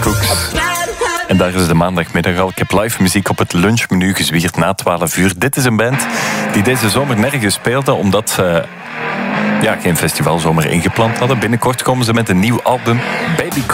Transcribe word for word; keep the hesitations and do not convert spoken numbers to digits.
Cooks. En daar is de maandagmiddag al. Ik heb live muziek op het lunchmenu gezwierd na twaalf uur. Dit is een band die deze zomer nergens speelde, omdat ze ja, geen festivalzomer ingepland hadden. Binnenkort komen ze met een nieuw album, Baby